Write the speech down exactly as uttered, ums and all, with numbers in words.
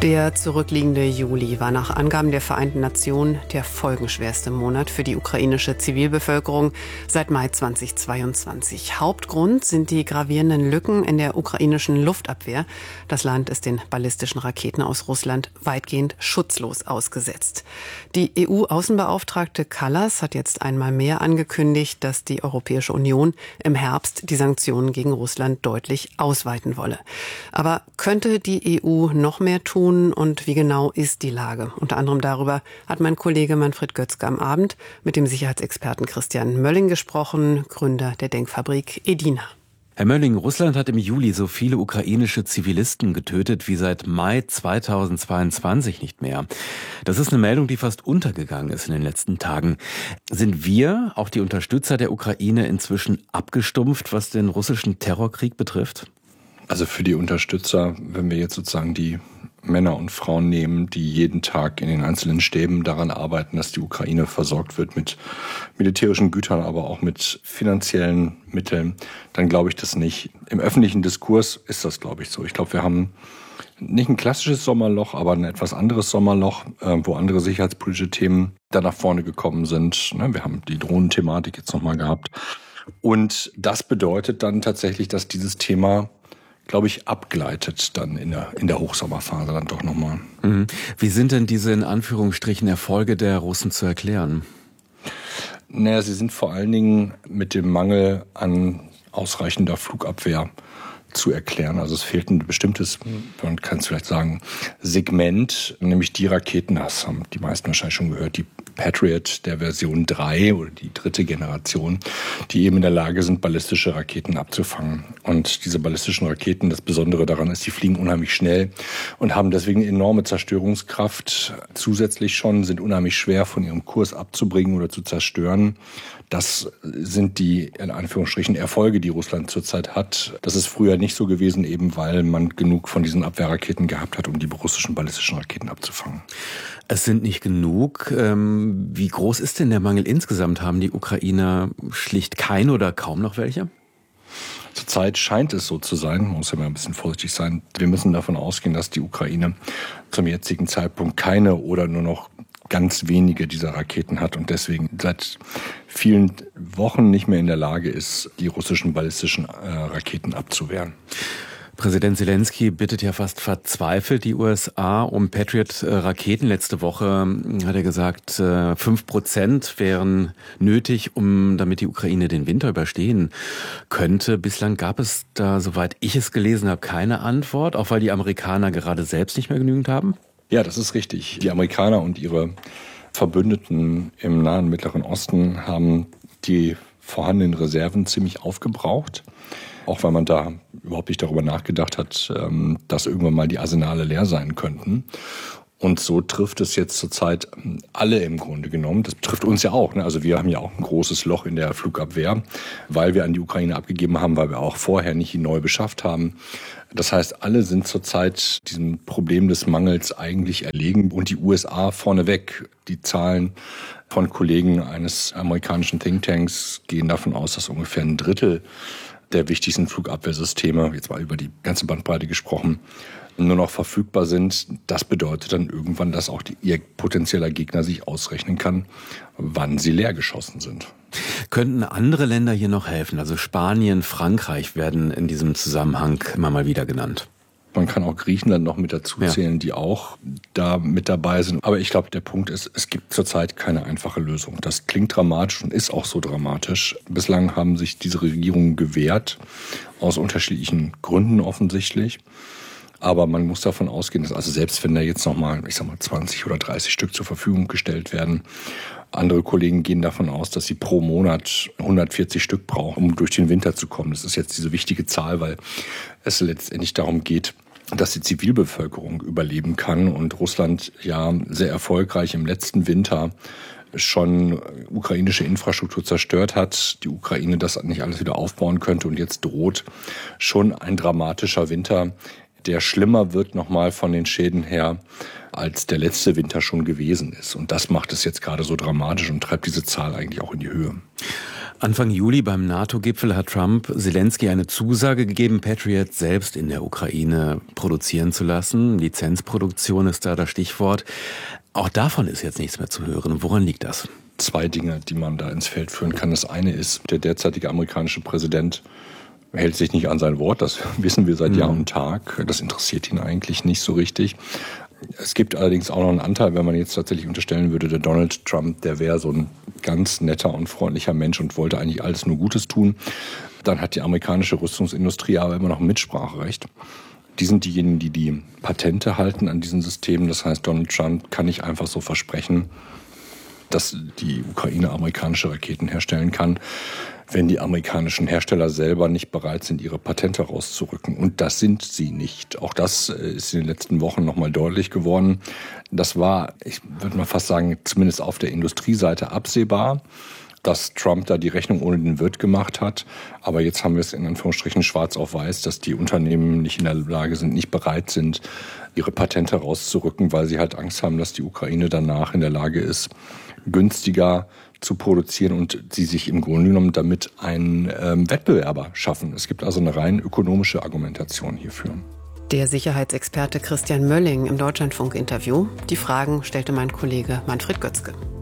Der zurückliegende Juli war nach Angaben der Vereinten Nationen der folgenschwerste Monat für die ukrainische Zivilbevölkerung seit Mai zweitausendzweiundzwanzig. Hauptgrund sind die gravierenden Lücken in der ukrainischen Luftabwehr. Das Land ist den ballistischen Raketen aus Russland weitgehend schutzlos ausgesetzt. Die E U-Außenbeauftragte Kallas hat jetzt einmal mehr angekündigt, dass die Europäische Union im Herbst die Sanktionen gegen Russland deutlich ausweiten wolle. Aber könnte die E U noch mehr tun? Und wie genau ist die Lage? Unter anderem darüber hat mein Kollege Manfred Götzke am Abend mit dem Sicherheitsexperten Christian Mölling gesprochen, Gründer der Denkfabrik Edina. Herr Mölling, Russland hat im Juli so viele ukrainische Zivilisten getötet wie seit Mai zweitausendzweiundzwanzig nicht mehr. Das ist eine Meldung, die fast untergegangen ist in den letzten Tagen. Sind wir, auch die Unterstützer der Ukraine, inzwischen abgestumpft, was den russischen Terrorkrieg betrifft? Also für die Unterstützer, wenn wir jetzt sozusagen die Männer und Frauen nehmen, die jeden Tag in den einzelnen Stäben daran arbeiten, dass die Ukraine versorgt wird mit militärischen Gütern, aber auch mit finanziellen Mitteln, dann glaube ich das nicht. Im öffentlichen Diskurs ist das, glaube ich, so. Ich glaube, wir haben nicht ein klassisches Sommerloch, aber ein etwas anderes Sommerloch, wo andere sicherheitspolitische Themen da nach vorne gekommen sind. Wir haben die Drohnenthematik jetzt nochmal gehabt. Und das bedeutet dann tatsächlich, dass dieses Thema, glaube ich, abgleitet dann in der, in der Hochsommerphase dann doch nochmal. Mhm. Wie sind denn diese in Anführungsstrichen Erfolge der Russen zu erklären? Naja, sie sind vor allen Dingen mit dem Mangel an ausreichender Flugabwehr zu erklären. Also es fehlt ein bestimmtes, man kann es vielleicht sagen, Segment, nämlich die Raketen, das haben die meisten wahrscheinlich schon gehört, die Patriot der Version drei oder die dritte Generation, die eben in der Lage sind, ballistische Raketen abzufangen. Und diese ballistischen Raketen, das Besondere daran ist, die fliegen unheimlich schnell und haben deswegen enorme Zerstörungskraft. Zusätzlich schon sind unheimlich schwer von ihrem Kurs abzubringen oder zu zerstören. Das sind die, in Anführungsstrichen, Erfolge, die Russland zurzeit hat. Das ist früher nicht so gewesen, eben weil man genug von diesen Abwehrraketen gehabt hat, um die russischen ballistischen Raketen abzufangen. Es sind nicht genug. Wie groß ist denn der Mangel insgesamt? Haben die Ukrainer schlicht keine oder kaum noch welche? Zurzeit scheint es so zu sein, man muss ja mal ein bisschen vorsichtig sein. Wir müssen davon ausgehen, dass die Ukraine zum jetzigen Zeitpunkt keine oder nur noch ganz wenige dieser Raketen hat und deswegen seit vielen Wochen nicht mehr in der Lage ist, die russischen ballistischen äh, Raketen abzuwehren. Präsident Zelensky bittet ja fast verzweifelt die U S A um Patriot-Raketen. Letzte Woche hat er gesagt, fünf Prozent wären nötig, um damit die Ukraine den Winter überstehen könnte. Bislang gab es da, soweit ich es gelesen habe, keine Antwort, auch weil die Amerikaner gerade selbst nicht mehr genügend haben. Ja, das ist richtig. Die Amerikaner und ihre Verbündeten im Nahen Mittleren Osten haben die vorhandenen Reserven ziemlich aufgebraucht. Auch weil man da überhaupt nicht darüber nachgedacht hat, dass irgendwann mal die Arsenale leer sein könnten. Und so trifft es jetzt zurzeit alle im Grunde genommen. Das betrifft uns ja auch. Also wir haben ja auch ein großes Loch in der Flugabwehr, weil wir an die Ukraine abgegeben haben, weil wir auch vorher nicht neu beschafft haben. Das heißt, alle sind zurzeit diesem Problem des Mangels eigentlich erlegen. Und die U S A vorneweg. Die Zahlen von Kollegen eines amerikanischen Thinktanks gehen davon aus, dass ungefähr ein Drittel der wichtigsten Flugabwehrsysteme, jetzt mal über die ganze Bandbreite gesprochen, nur noch verfügbar sind. Das bedeutet dann irgendwann, dass auch die, ihr potenzieller Gegner sich ausrechnen kann, wann sie leer geschossen sind. Könnten andere Länder hier noch helfen? Also Spanien, Frankreich werden in diesem Zusammenhang immer mal wieder genannt. Man kann auch Griechenland noch mit dazu zählen, ja, die auch da mit dabei sind. Aber ich glaube, der Punkt ist, es gibt zurzeit keine einfache Lösung. Das klingt dramatisch und ist auch so dramatisch. Bislang haben sich diese Regierungen gewehrt, aus unterschiedlichen Gründen offensichtlich. Aber man muss davon ausgehen, dass also selbst wenn da jetzt nochmal, ich sag mal, zwanzig oder dreißig Stück zur Verfügung gestellt werden, andere Kollegen gehen davon aus, dass sie pro Monat hundertvierzig Stück brauchen, um durch den Winter zu kommen. Das ist jetzt diese wichtige Zahl, weil es letztendlich darum geht, dass die Zivilbevölkerung überleben kann. Und Russland ja sehr erfolgreich im letzten Winter schon ukrainische Infrastruktur zerstört hat, die Ukraine das nicht alles wieder aufbauen könnte. Und jetzt droht schon ein dramatischer Winter, der schlimmer wird nochmal von den Schäden her, als der letzte Winter schon gewesen ist. Und das macht es jetzt gerade so dramatisch und treibt diese Zahl eigentlich auch in die Höhe. Anfang Juli beim NATO-Gipfel hat Trump Zelensky eine Zusage gegeben, Patriot selbst in der Ukraine produzieren zu lassen. Lizenzproduktion ist da das Stichwort. Auch davon ist jetzt nichts mehr zu hören. Woran liegt das? Zwei Dinge, die man da ins Feld führen kann. Das eine ist, der derzeitige amerikanische Präsident hält sich nicht an sein Wort. Das wissen wir seit mhm. Jahr und Tag. Das interessiert ihn eigentlich nicht so richtig. Es gibt allerdings auch noch einen Anteil, wenn man jetzt tatsächlich unterstellen würde, der Donald Trump, der wäre so ein ganz netter und freundlicher Mensch und wollte eigentlich alles nur Gutes tun. Dann hat die amerikanische Rüstungsindustrie aber immer noch ein Mitspracherecht. Die sind diejenigen, die die Patente halten an diesen Systemen. Das heißt, Donald Trump kann nicht einfach so versprechen, dass die Ukraine amerikanische Raketen herstellen kann, wenn die amerikanischen Hersteller selber nicht bereit sind, ihre Patente rauszurücken. Und das sind sie nicht. Auch das ist in den letzten Wochen nochmal deutlich geworden. Das war, ich würde mal fast sagen, zumindest auf der Industrieseite absehbar, dass Trump da die Rechnung ohne den Wirt gemacht hat. Aber jetzt haben wir es in Anführungsstrichen schwarz auf weiß, dass die Unternehmen nicht in der Lage sind, nicht bereit sind, ihre Patente rauszurücken, weil sie halt Angst haben, dass die Ukraine danach in der Lage ist, günstiger zu produzieren und sie sich im Grunde genommen damit einen ähm, Wettbewerber schaffen. Es gibt also eine rein ökonomische Argumentation hierfür. Der Sicherheitsexperte Christian Mölling im Deutschlandfunk-Interview. Die Fragen stellte mein Kollege Manfred Götzke.